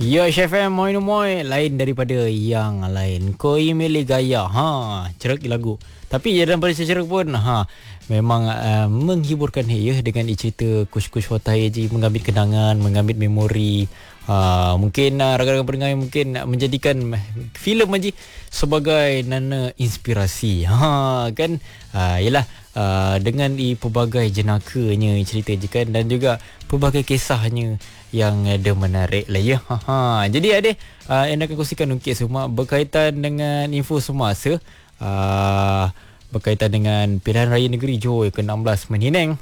Ya, Chef M, moin lain daripada yang lain. Koi milih gaya. Cerak lagu. Tapi daripada cerak pun memang menghiburkan ya dengan cerita kush-kush hotai je, mengambil kenangan, mengambil memori. Mungkin rakan-rakan pendengar mungkin menjadikan filem aja sebagai nana inspirasi. Kan yalah, dengan pelbagai jenakanya cerita je kan, dan juga pelbagai kisahnya yang ada menarik lah ya. Jadi adik yang akan kongsikan ukit semua berkaitan dengan info semasa, berkaitan dengan pilihan raya negeri Johor ke-16 menhineng.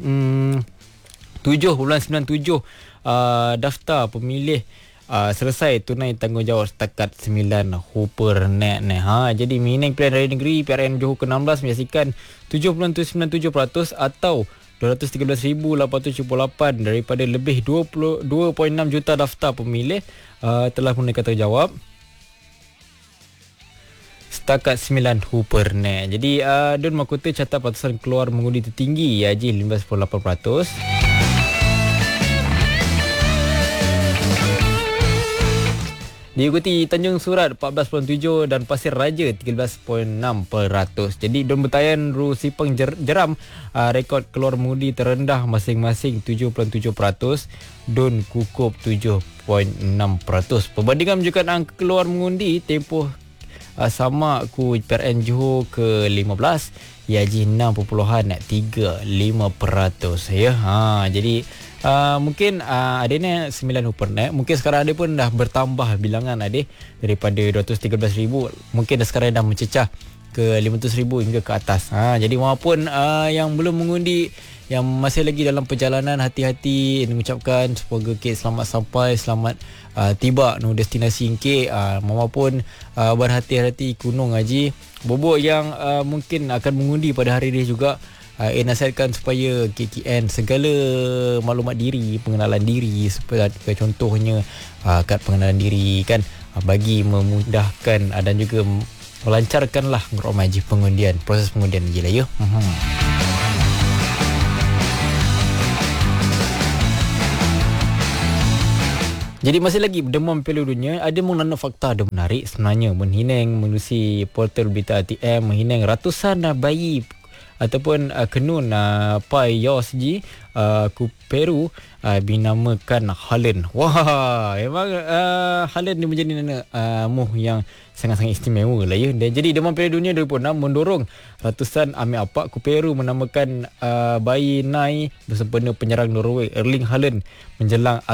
7.97 daftar pemilih selesai tunai tanggungjawab setakat 9 Hupernet ni. Jadi menhineng pilihan raya negeri PRN Johor ke-16 menyaksikan 7.97% atau 213,878 daripada lebih 22.6 juta daftar pemilih telah menunaikan tanggungjawab setakat 9 Hupernet. Jadi Dun Mahkota catat patusan keluar mengundi tertinggi iaitu 15.8%. Diikuti Tanjung Surat 14.7 dan Pasir Raja 13.6%. Jadi Don Betayan, Ru Sipang, Jeram rekod keluar mengundi terendah masing-masing 7.7%, Don Kukup 7.6%. Perbandingan menunjukkan angka keluar mengundi tempoh sama ku PRN Johor ke-15 iaitu 6.35% ya. Jadi mungkin adanya 9 Hupernet. Mungkin sekarang ada pun dah bertambah bilangan ada daripada 213,000. Mungkin dah sekarang dah mencecah ke 500,000 hingga ke atas. Jadi walaupun yang belum mengundi, yang masih lagi dalam perjalanan, hati-hati, mengucapkan semoga Kek selamat sampai, selamat tiba no destinasi Kek. Maupun berhati-hati gunung haji. Bobok yang mungkin akan mengundi pada hari ini juga, nasihatkan supaya KKN segala maklumat diri, pengenalan diri, seperti contohnya kad pengenalan diri kan, bagi memudahkan dan juga melancarkanlah ngoromaji pengundian, proses pengundian je lah ya. Jadi masih lagi demam Piala Dunia, ada mengenai fakta ada menarik sebenarnya. Menhineng menerusi portal berita ATM, menhineng ratusan bayi ataupun kenun Pai Yosji ku Peru dinamakan Haaland. Wah, memang Haaland ni menjadi muh yang sangat-sangat istimewa lah ya. Dan jadi demam Piala Dunia 2006 mendorong ratusan ambil apak ku Peru menamakan bayi Nai bersempena penyerang Norway Erling Haaland menjelang